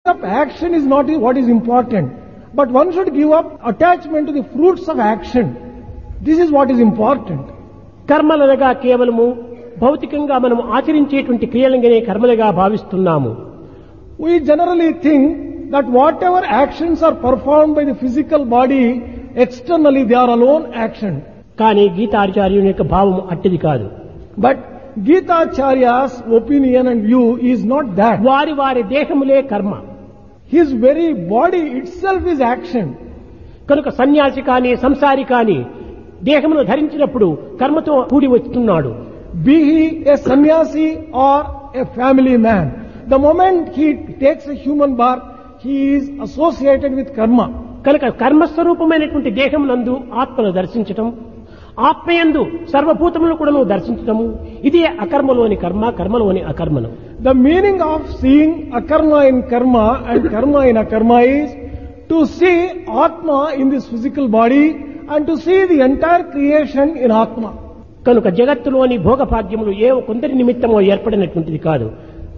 up action is not what is important, but one should give up attachment to the fruits of action. This is what is important. కర్మలనగా కేవలము భౌతికంగా మనం ఆచరించేటువంటి క్రియలంగానే కర్మలుగా భావిస్తున్నాము. We generally think that whatever actions are performed by the physical body, externally they are alone action. కానీ గీతాచార్యుని యొక్క భావం అట్టిది కాదు. But Gita Acharya's opinion and view is not that. వారి వారి దేహములే కర్మ. His very body itself is action. కనుక సన్యాసి కానీ సంసారి కానీ దేహమును ధరించినప్పుడు కర్మతో కూడి వస్తున్నాడు. Be he a sannyasi or a family man, the moment he takes a human birth, he is associated with karma. కనుక కర్మస్వరూపమైనటువంటి దేహమునందు ఆత్మను దర్శించటం, ఆత్మయందు సర్వభూతములను కూడా దర్శించటము, ఇది అకర్మలోని కర్మ, కర్మలోని అకర్మను. The meaning of seeing akarma in karma and karma in akarma is to see Atma in this physical body and to see the entire creation in Atma. కనుక జగత్తులోని భోగభాగ్యములు ఏ కొందరి నిమిత్తమో ఏర్పడినటువంటిది కాదు.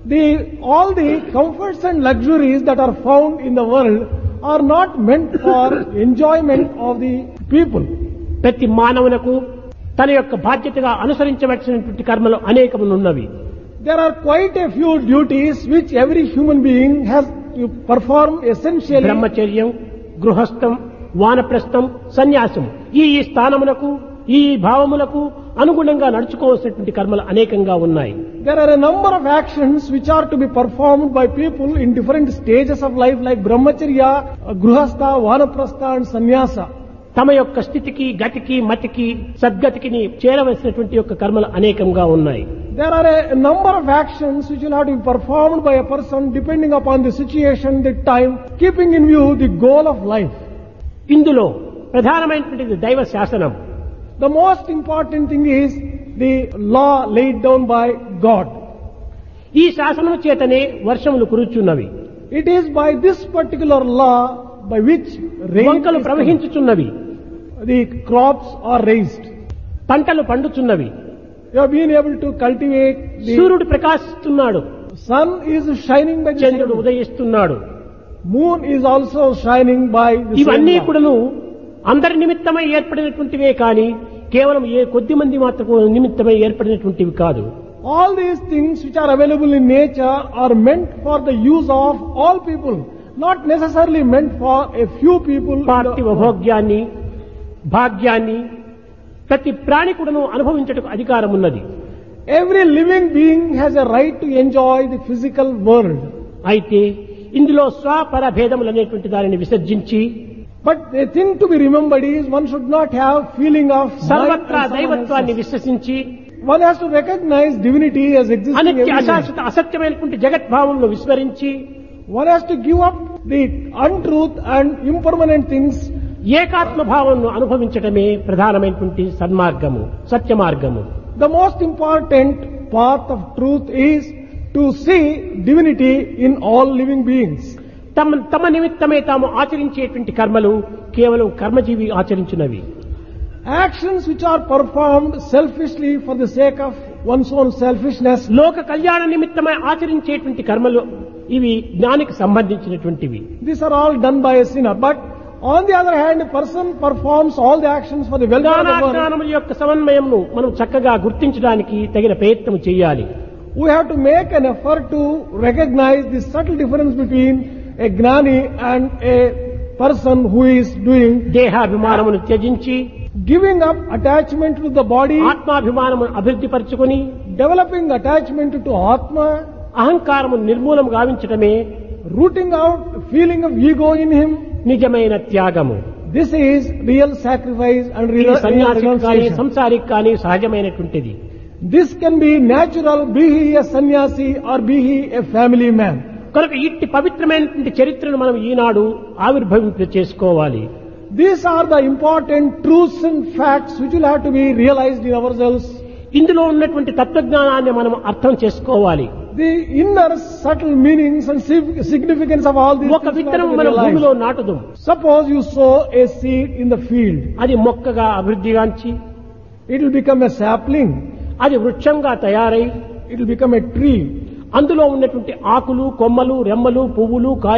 All the comforts and luxuries that are found in the world are not meant for enjoyment of the people. ప్రతి మానవునకు తన యొక్క బాధ్యతగా అనుసరించవలసినటువంటి కర్మలు అనేకమున్నవి. There are quite a few duties which every human being has to perform essentially. బ్రహ్మచర్యం, గృహస్థం, వానప్రస్థం, సన్యాసం, ఈ స్థానములకు ఈ భావములకు అనుగుణంగా నడుచుకోవాల్సినటువంటి కర్మలు అనేకంగా ఉన్నాయి. There are a number of actions which are to be performed by people in different stages of life like brahmacharya, gruhastha, vanaprastha and sannyasa. తమ యొక్క స్థితికి, గతికి, మతికి, సద్గతికి చేరవలసినటువంటి యొక్క కర్మలు అనేకంగా ఉన్నాయి. There are a number of actions which will have to be performed by a person depending upon the situation, the time, keeping in view the goal of life. ఇందులో ప్రధానమైనటువంటిది దైవ శాసనం. The most important thing is the law laid down by God. ఈ శాసనం చేతనే వర్షములు కురుచున్నవి. It is by this particular law by which వంకలు ప్రవహించుచున్నవి. The crops are raised. పంటలు పండుచున్నవి. You have been able to cultivate. సూర్యుడు ప్రకాశిస్తున్నాడు. Sun is shining by the చంద్రుడు sun. ఉదయిస్తున్నాడు. Moon is also shining by the sun. ఇవన్నీ కూడాను అందరి నిమిత్తమై ఏర్పడినటువంటివే కానీ కేవలం ఏ కొద్ది మంది మాత్రం నిమిత్తమై ఏర్పడినటువంటివి కాదు. All these things which are available in nature are meant for the use of all people, not necessarily meant for a few people. పార్థివ భోగ్యాన్ని, భాగ్యాన్ని ప్రతి ప్రాణి కూడాను అనుభవించటకు అధికారం ఉన్నది. Every living being has a right to enjoy the physical world. అయితే ఇందులో స్వపర భేదములు అనేటువంటి దానిని విసర్జించి, but the thing to be remembered is one should not have feeling of సర్వత్రా దైవత్వాన్ని విశ్వసించి, one has to recognize divinity as existing అనిత్య everywhere. అశాశ్వత అసత్యమైనటువంటి జగద్భావంలో విస్మరించి, One has to give up the untruth and impermanent things. ఏకాత్మ భావంను అనుభవించటమే ప్రధానమైనటువంటి సన్మార్గము, సత్య మార్గము. The most important path of truth is to see divinity in all living beings. తమ నిమిత్తమే తాము ఆచరించేటువంటి కర్మలు కేవలం కర్మజీవి ఆచరించినవి. Actions which are performed selfishly for the sake of one's own selfishness. లోక కళ్యాణ నిమిత్తమై ఆచరించేటువంటి కర్మలు ఇవి జ్ఞానికి సంబంధించినటువంటివి. These are all done by a sinner. But on the other hand, a person performs all the actions for the welfare of the world. జ్ఞానాజ్ఞానముల యొక్క సమన్వయంను మనం చక్కగా గుర్తించడానికి తగిన ప్రయత్నం చేయాలి. We have to make an effort to recognize the subtle difference between a gnani and a person who is doing దేహాభిమానమును త్యజించి, giving up attachment to the body, ఆత్మాభిమానమును అభివృద్ధి పరచుకొని, developing attachment to Atma, అహంకారము నిర్మూలం గావించటమే rooting out feeling of ego in him. నిజమైన త్యాగము. This is real sacrifice and ఇది real సన్యాసికి కానీ renunciation. సంసారికి కానీ సహజమైనటువంటిది. This can be natural, be he a sannyasi or be he a family man. కనుక ఇట్టి పవిత్రమైనటువంటి చరిత్రను మనం ఈనాడు ఆవిర్భవింప చేసుకోవాలి. These are the important truths and facts which will have to be realized in ourselves. ఇందులో ఉన్నటువంటి తత్వజ్ఞానాన్ని మనం అర్థం చేసుకోవాలి. The inner subtle meanings and significance of all these ఒక things will విత్తనం have to be మనం భూమిలో realized. నాటుదాం. Suppose you sow a seed in the field. అది మొక్కగా అభివృద్ధిగాంచి, It will become a sapling. అది వృక్షంగా తయారై, It will become a tree. అందులో ఉన్నటువంటి ఆకులు, కొమ్మలు, రెమ్మలు, పువ్వులు, కాయలు